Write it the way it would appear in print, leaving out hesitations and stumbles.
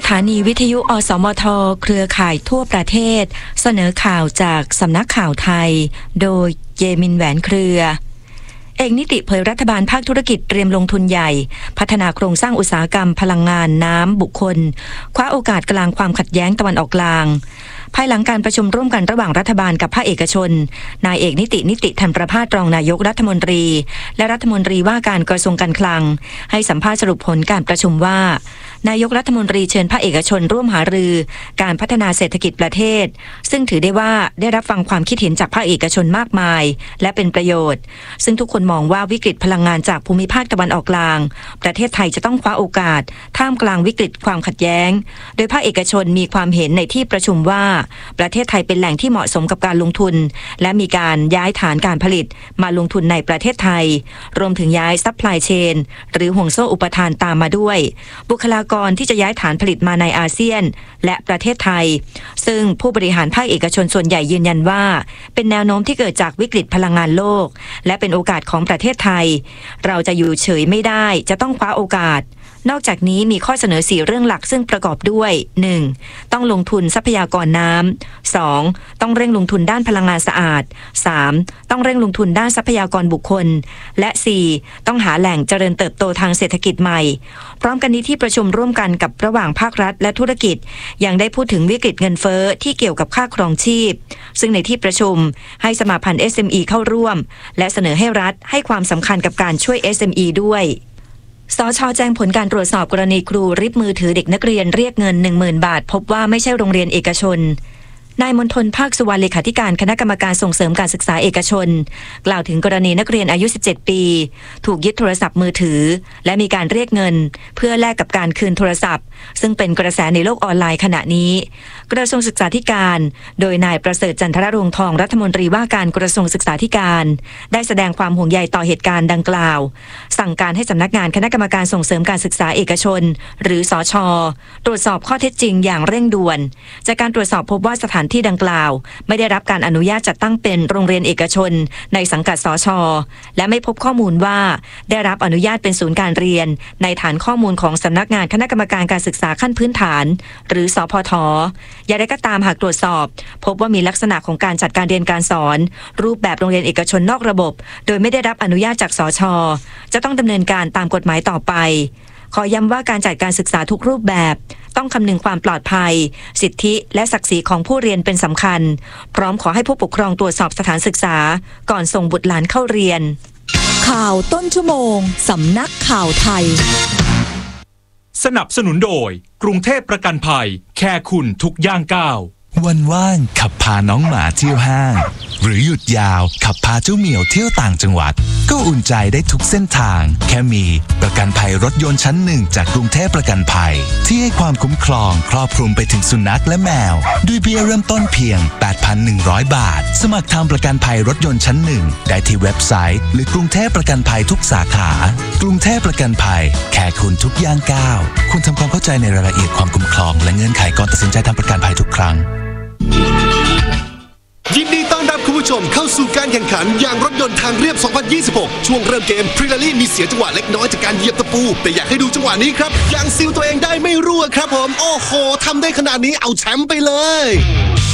ถานีวิทยุอสมทเครือข่ายทั่วประเทศเสนอข่าวจากสำนักข่าวไทยโดยเยมินแหวนเครือเอกนิติเผยรัฐบาลภาคธุรกิจเตรียมลงทุนใหญ่พัฒนาโครงสร้างอุตสาหกรรมพลังงานน้ำบุคคลคว้าโอกาสกลางความขัดแย้งตะวันออกกลางภายหลังการประชุมร่วมกันระหว่างรัฐบาลกับภาคเอกชนนายเอกนิติธรรมประภาสรองนายกรัฐมนตรีและรัฐมนตรีว่าการกระทรวงการคลังให้สัมภาษณ์สรุปผลการประชุมว่านายกรัฐมนตรีเชิญภาคเอกชนร่วมหารือการพัฒนาเศรษฐกิจประเทศซึ่งถือได้ว่าได้รับฟังความคิดเห็นจากภาคเอกชนมากมายและเป็นประโยชน์ซึ่งทุกคนมองว่าวิกฤตพลังงานจากภูมิภาคตะวันออกกลางประเทศไทยจะต้องคว้าโอกาสท่ามกลางวิกฤตความขัดแย้งโดยภาคเอกชนมีความเห็นในที่ประชุมว่าประเทศไทยเป็นแหล่งที่เหมาะสมกับการลงทุนและมีการย้ายฐานการผลิตมาลงทุนในประเทศไทยรวมถึงย้ายซัพพลายเชนหรือห่วงโซ่อุปทานตามมาด้วยบุคลากรที่จะย้ายฐานผลิตมาในอาเซียนและประเทศไทยซึ่งผู้บริหารภาคเอกชนส่วนใหญ่ยืนยันว่าเป็นแนวโน้มที่เกิดจากวิกฤตพลังงานโลกและเป็นโอกาสของประเทศไทยเราจะอยู่เฉยไม่ได้จะต้องคว้าโอกาสนอกจากนี้มีข้อเสนอ4เรื่องหลักซึ่งประกอบด้วย 1. ต้องลงทุนทรัพยากรน้ำ 2. ต้องเร่งลงทุนด้านพลังงานสะอาด 3. ต้องเร่งลงทุนด้านทรัพยากรบุคคลและ 4. ต้องหาแหล่งเจริญเติบโตทางเศรษฐกิจใหม่พร้อมกันนี้ที่ประชุมร่วมกันกับระหว่างภาครัฐและธุรกิจยังได้พูดถึงวิกฤตเงินเฟ้อที่เกี่ยวกับค่าครองชีพซึ่งในที่ประชุมให้สมาพันธ์ SME เข้าร่วมและเสนอให้รัฐให้ความสำคัญกับการช่วย SME ด้วยสช.แจ้งผลการตรวจสอบกรณีครูริบมือถือเด็กนักเรียนเรียกเงิน 10,000 บาทพบว่าไม่ใช่โรงเรียนเอกชนนายมณฑลภาคสุวรรณเลขาธิการคณะกรรมการส่งเสริมการศึกษาเอกชนกล่าวถึงกรณีนักเรียนอายุ 17 ปีถูกยึดโทรศัพท์มือถือและมีการเรียกเงินเพื่อแลกกับการคืนโทรศัพท์ซึ่งเป็นกระแสในโลกออนไลน์ขณะนี้กระทรวงศึกษาธิการโดยนายประเสริฐจันทรรวงศ์ทองรัฐมนตรีว่าการกระทรวงศึกษาธิการได้แสดงความห่วงใยต่อเหตุการณ์ดังกล่าวสั่งการให้สำนักงานคณะกรรมการส่งเสริมการศึกษาเอกชนหรือสช.ตรวจสอบข้อเท็จจริงอย่างเร่งด่วนจากการตรวจสอบพบว่าสถานที่ดังกล่าวไม่ได้รับการอนุญาตจัดตั้งเป็นโรงเรียนเอกชนในสังกัดสช.และไม่พบข้อมูลว่าได้รับอนุญาตเป็นศูนย์การเรียนในฐานข้อมูลของสำนักงานคณะกรรมการการศึกษาขั้นพื้นฐานหรือสพท.อย่างไรก็ตามหากตรวจสอบพบว่ามีลักษณะของการจัดการเรียนการสอนรูปแบบโรงเรียนเอกชนนอกระบบโดยไม่ได้รับอนุญาตจากสช.จะต้องดำเนินการตามกฎหมายต่อไปขอย้ำว่าการจัดการศึกษาทุกรูปแบบต้องคำนึงความปลอดภัยสิทธิและศักดิ์ศรีของผู้เรียนเป็นสำคัญพร้อมขอให้ผู้ปกครองตรวจสอบสถานศึกษาก่อนส่งบุตรหลานเข้าเรียนข่าวต้นชั่วโมงสำนักข่าวไทยสนับสนุนโดยกรุงเทพประกันภัยแค่คุณทุกย่างก้าววันว่างขับพาน้องหมาเที่ยวห้างหรือหยุดยาวขับพาเจ้าเหมียวเที่ยวต่างจังหวัดก็อุ่นใจได้ทุกเส้นทางแค่มีประกันภัยรถยนต์ชั้นหนึ่งจากกรุงเทพประกันภัยที่ให้ความคุ้มครองครอบคลุมไปถึงสุนัขและแมวด้วยเบี้ยเริ่มต้นเพียง 8,100 บาทสมัครทำประกันภัยรถยนต์ชั้นหนึ่งได้ที่เว็บไซต์หรือกรุงเทพประกันภัยทุกสาขากรุงเทพประกันภัยแค่คุณทุกย่างก้าวคุณทำความเข้าใจในรายละเอียดความคุ้มครองและเงื่อนไขก่อนตัดสินใจทำประกันภัยทุกครั้งยินดีต้อนรับคุณผู้ชมเข้าสู่การแข่งขันยางรถยนต์ทางเรียบ 2026 ช่วงเริ่มเกมพรีลารี่มีเสียจังหวะเล็กน้อยจากการเหยียบตะปูแต่อยากให้ดูจังหวะนี้ครับยางซีลตัวเองได้ไม่รั่วครับผมโอ้โหทำได้ขนาดนี้เอาแชมป์ไปเลย